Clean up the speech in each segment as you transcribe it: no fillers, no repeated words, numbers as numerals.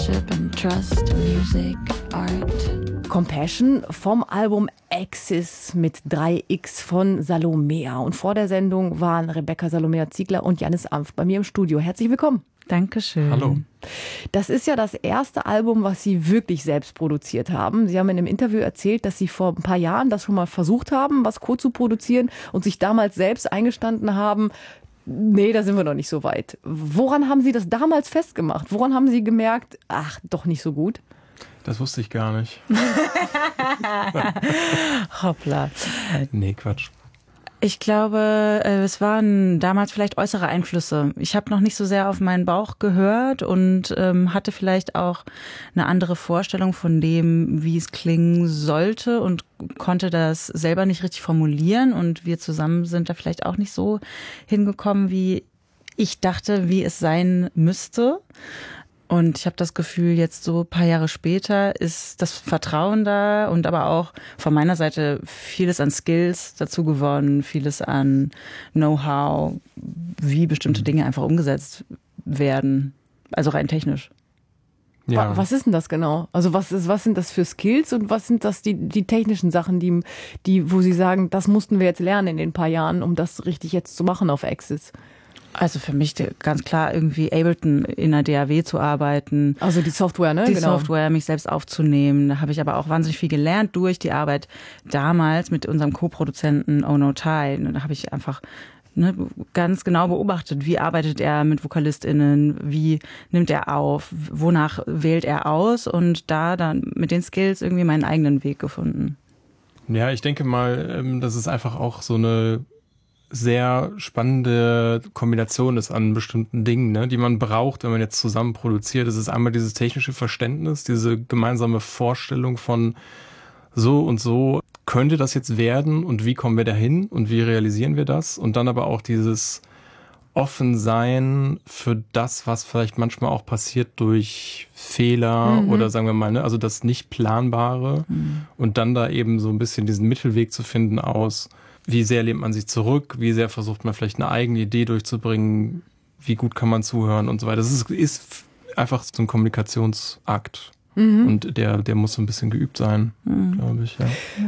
friendship and trust, music, art. Compassion vom Album Axis mit 3x von Salomea. Und vor der Sendung waren Rebecca Salomea Ziegler und Jannis Amft bei mir im Studio. Herzlich willkommen. Dankeschön. Hallo. Das ist ja das erste Album, was Sie wirklich selbst produziert haben. Sie haben in einem Interview erzählt, dass Sie vor ein paar Jahren das schon mal versucht haben, was co-zu-produzieren und sich damals selbst eingestanden haben, nee, da sind wir noch nicht so weit. Woran haben Sie das damals festgemacht? Woran haben Sie gemerkt, ach, doch nicht so gut? Das wusste ich gar nicht. Hoppla. Nee, Quatsch. Ich glaube, es waren damals vielleicht äußere Einflüsse. Ich habe noch nicht so sehr auf meinen Bauch gehört und hatte vielleicht auch eine andere Vorstellung von dem, wie es klingen sollte und konnte das selber nicht richtig formulieren. Und wir zusammen sind da vielleicht auch nicht so hingekommen, wie ich dachte, wie es sein müsste. Und ich habe das Gefühl, jetzt so ein paar Jahre später ist das Vertrauen da und aber auch von meiner Seite vieles an Skills dazu gewonnen, vieles an Know-how, wie bestimmte Dinge einfach umgesetzt werden, also rein technisch. Ja. Was ist denn das genau? Also was sind das für Skills und was sind das die technischen Sachen, wo Sie sagen, das mussten wir jetzt lernen in den paar Jahren, um das richtig jetzt zu machen auf Axis? Also für mich ganz klar irgendwie Ableton in der DAW zu arbeiten. Also die Software, ne? Die Software, mich selbst aufzunehmen. Da habe ich aber auch wahnsinnig viel gelernt durch die Arbeit damals mit unserem Co-Produzenten Oh No Tai. Da habe ich einfach ganz genau beobachtet, wie arbeitet er mit VokalistInnen, wie nimmt er auf, wonach wählt er aus und da dann mit den Skills irgendwie meinen eigenen Weg gefunden. Ja, ich denke mal, dass es einfach auch so eine sehr spannende Kombination ist an bestimmten Dingen, ne, die man braucht, wenn man jetzt zusammen produziert. Es ist einmal dieses technische Verständnis, diese gemeinsame Vorstellung von so und so könnte das jetzt werden und wie kommen wir dahin und wie realisieren wir das? Und dann aber auch dieses Offensein für das, was vielleicht manchmal auch passiert durch Fehler oder sagen wir mal, ne, also das Nicht-Planbare und dann da eben so ein bisschen diesen Mittelweg zu finden aus, wie sehr lehnt man sich zurück, wie sehr versucht man vielleicht eine eigene Idee durchzubringen, wie gut kann man zuhören und so weiter. Das ist einfach so ein Kommunikationsakt und der muss so ein bisschen geübt sein, glaube ich. Ja.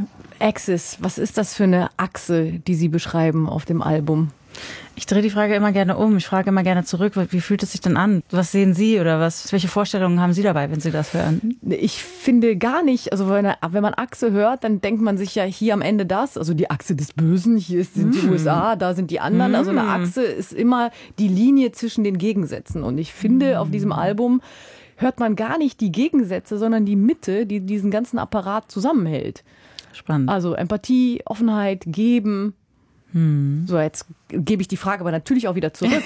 Axis, was ist das für eine Achse, die Sie beschreiben auf dem Album? Ich drehe die Frage immer gerne um. Ich frage immer gerne zurück, wie fühlt es sich denn an? Was sehen Sie oder welche Vorstellungen haben Sie dabei, wenn Sie das hören? Ich finde gar nicht, also wenn man Achse hört, dann denkt man sich ja hier am Ende das, also die Achse des Bösen, hier sind die USA, da sind die anderen. Also eine Achse ist immer die Linie zwischen den Gegensätzen. Und ich finde, auf diesem Album hört man gar nicht die Gegensätze, sondern die Mitte, die diesen ganzen Apparat zusammenhält. Spannend. Also Empathie, Offenheit, Geben. So, jetzt gebe ich die Frage aber natürlich auch wieder zurück.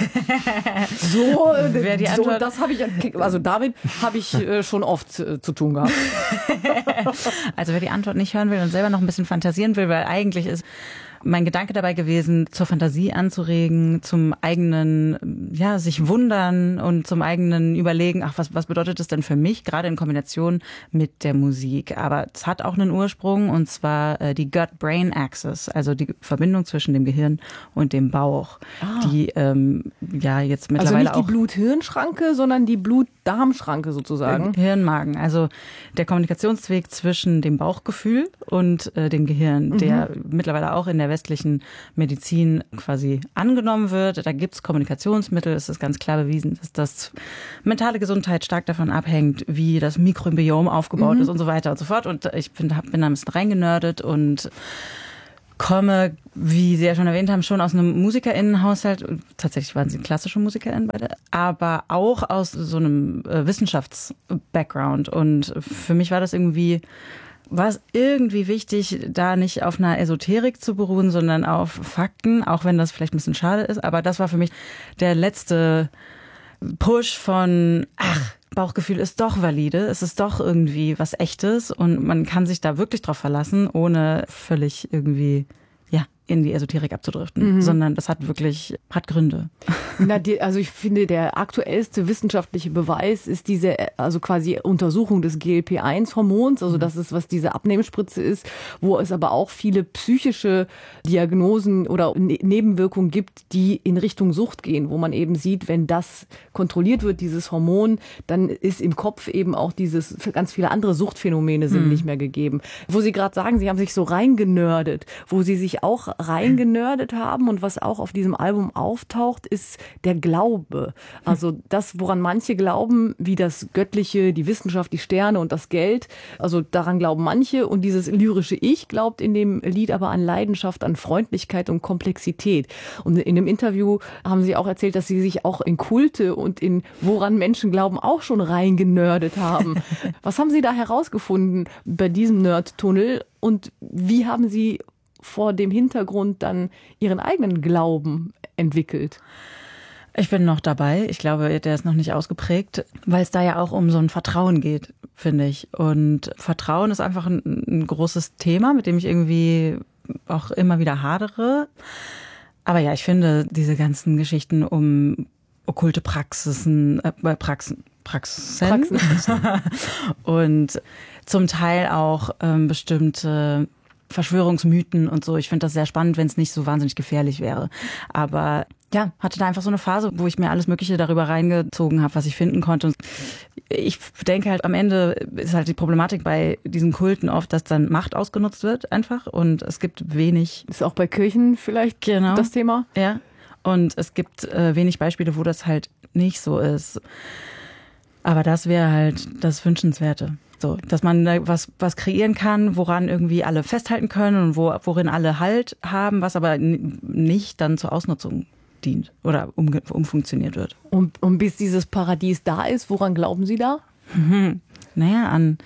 Das habe ich, also damit habe ich schon oft zu tun gehabt. Also wer die Antwort nicht hören will und selber noch ein bisschen fantasieren will, weil eigentlich ist mein Gedanke dabei gewesen, zur Fantasie anzuregen, zum eigenen, sich wundern und zum eigenen Überlegen, was bedeutet das denn für mich, gerade in Kombination mit der Musik. Aber es hat auch einen Ursprung und zwar die Gut-Brain-Axis, also die Verbindung zwischen dem Gehirn und dem Bauch, die jetzt mittlerweile auch... Also nicht die Blut-Hirn-Schranke, sondern die Blut-Darm-Schranke sozusagen. Hirn-Magen, also der Kommunikationsweg zwischen dem Bauchgefühl und dem Gehirn, der mittlerweile auch in der westlichen Medizin quasi angenommen wird. Da gibt es Kommunikationsmittel. Es ist ganz klar bewiesen, dass das mentale Gesundheit stark davon abhängt, wie das Mikrobiom aufgebaut ist und so weiter und so fort. Und ich bin da ein bisschen reingenördet und komme, wie Sie ja schon erwähnt haben, schon aus einem MusikerInnenhaushalt. Tatsächlich waren Sie klassische MusikerInnen beide, aber auch aus so einem Wissenschafts-Background. Und für mich war es irgendwie wichtig, da nicht auf einer Esoterik zu beruhen, sondern auf Fakten, auch wenn das vielleicht ein bisschen schade ist. Aber das war für mich der letzte Push von, Bauchgefühl ist doch valide, es ist doch irgendwie was Echtes und man kann sich da wirklich drauf verlassen, ohne völlig irgendwie in die Esoterik abzudriften, sondern das hat Gründe. Also ich finde, der aktuellste wissenschaftliche Beweis ist diese, also quasi Untersuchung des GLP-1-Hormons, also das ist, was diese Abnehmspritze ist, wo es aber auch viele psychische Diagnosen oder Nebenwirkungen gibt, die in Richtung Sucht gehen, wo man eben sieht, wenn das kontrolliert wird, dieses Hormon, dann ist im Kopf eben auch ganz viele andere Suchtphänomene sind nicht mehr gegeben. Wo Sie gerade sagen, Sie haben sich so reingenördet, wo Sie sich auch reingenördet haben und was auch auf diesem Album auftaucht, ist der Glaube. Also das, woran manche glauben, wie das Göttliche, die Wissenschaft, die Sterne und das Geld, also daran glauben manche und dieses lyrische Ich glaubt in dem Lied aber an Leidenschaft, an Freundlichkeit und Komplexität. Und in einem Interview haben Sie auch erzählt, dass Sie sich auch in Kulte und in woran Menschen glauben auch schon reingenördet haben. Was haben Sie da herausgefunden bei diesem Nerd-Tunnel und wie haben Sie vor dem Hintergrund dann Ihren eigenen Glauben entwickelt? Ich bin noch dabei. Ich glaube, der ist noch nicht ausgeprägt, weil es da ja auch um so ein Vertrauen geht, finde ich. Und Vertrauen ist einfach ein großes Thema, mit dem ich irgendwie auch immer wieder hadere. Aber ja, ich finde diese ganzen Geschichten um okkulte Praxen und zum Teil auch bestimmte Verschwörungsmythen und so. Ich finde das sehr spannend, wenn es nicht so wahnsinnig gefährlich wäre. Aber ja, hatte da einfach so eine Phase, wo ich mir alles Mögliche darüber reingezogen habe, was ich finden konnte. Und ich denke halt, am Ende ist halt die Problematik bei diesen Kulten oft, dass dann Macht ausgenutzt wird einfach und es gibt wenig. Ist auch bei Kirchen vielleicht das Thema? Ja. Und es gibt wenig Beispiele, wo das halt nicht so ist. Aber das wäre halt das Wünschenswerte. So, dass man was kreieren kann, woran irgendwie alle festhalten können und worin alle Halt haben, was aber nicht dann zur Ausnutzung dient oder umfunktioniert wird. Und bis dieses Paradies da ist, woran glauben Sie da? Naja, an,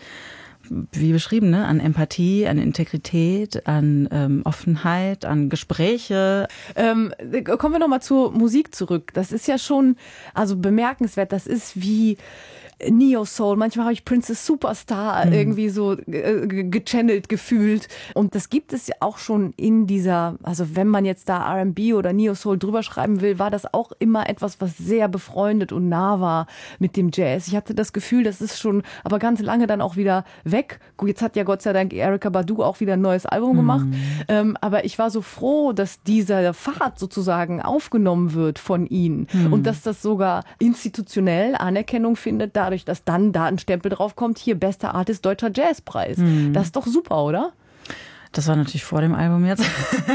wie beschrieben, ne, an Empathie, an Integrität, an Offenheit, an Gespräche. Kommen wir nochmal zur Musik zurück. Das ist ja schon also bemerkenswert. Das ist wie Neo-Soul. Manchmal habe ich Princess Superstar irgendwie so gechannelt gefühlt. Und das gibt es ja auch schon in dieser, also wenn man jetzt da R&B oder Neo-Soul drüber schreiben will, war das auch immer etwas, was sehr befreundet und nah war mit dem Jazz. Ich hatte das Gefühl, das ist schon aber ganz lange dann auch wieder weg. Gut, jetzt hat ja Gott sei Dank Erykah Badu auch wieder ein neues Album gemacht. Aber ich war so froh, dass dieser Pfad sozusagen aufgenommen wird von ihnen und dass das sogar institutionell Anerkennung findet, dadurch, dass dann da ein Stempel drauf kommt, hier bester Artist Deutscher Jazzpreis. Das ist doch super, oder? Das war natürlich vor dem Album jetzt.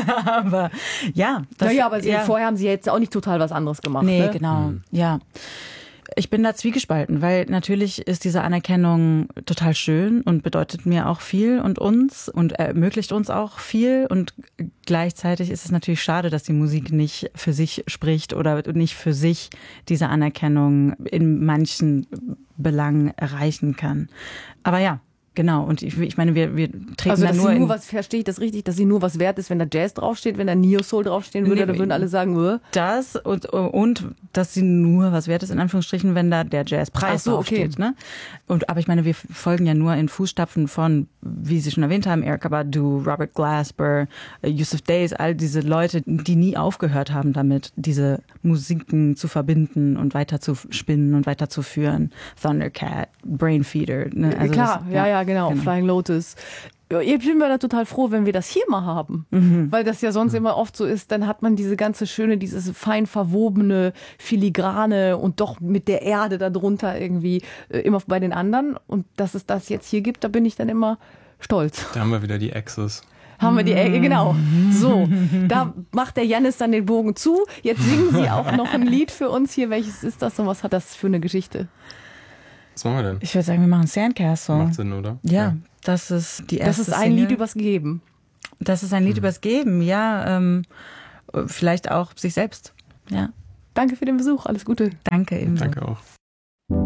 Aber ja. Aber vorher haben Sie jetzt auch nicht total was anderes gemacht. Nee, ne? Genau. Ja. Ich bin da zwiegespalten, weil natürlich ist diese Anerkennung total schön und bedeutet mir auch viel und uns und ermöglicht uns auch viel. Und gleichzeitig ist es natürlich schade, dass die Musik nicht für sich spricht oder nicht für sich diese Anerkennung in manchen Belangen erreichen kann. Aber ja. Genau, und ich meine, wir treten also, da nur verstehe ich das richtig, dass sie nur was wert ist, wenn da Jazz draufsteht, wenn da Neo-Soul draufstehen würde, dann würden alle sagen, das und dass sie nur was wert ist, in Anführungsstrichen, wenn da der Jazzpreis draufsteht. Okay. Ne? Aber ich meine, wir folgen ja nur in Fußstapfen von, wie Sie schon erwähnt haben, Erykah Badu, Robert Glasper, Yusuf Days, all diese Leute, die nie aufgehört haben damit, diese Musiken zu verbinden und weiter zu spinnen und weiterzuführen. Thundercat, Brainfeeder. Ne? Also klar, ja, genau. Flying Lotus. Ja, ich bin mir da total froh, wenn wir das hier mal haben. Weil das ja sonst immer oft so ist, dann hat man diese ganze schöne, dieses fein verwobene, filigrane und doch mit der Erde darunter irgendwie immer bei den anderen. Und dass es das jetzt hier gibt, da bin ich dann immer stolz. Da haben wir wieder die Access. Haben wir die Ecke, genau. So, da macht der Jannis dann den Bogen zu. Jetzt singen Sie auch noch ein Lied für uns hier. Welches ist das und was hat das für eine Geschichte? Was machen wir denn? Ich würde sagen, wir machen Sandcastle. Macht Sinn, oder? Ja, das ist die erste Das ist ein Single. Lied übers Geben. Das ist ein Lied übers Geben, ja. Vielleicht auch sich selbst. Ja. Danke für den Besuch. Alles Gute. Danke ebenso. Danke auch.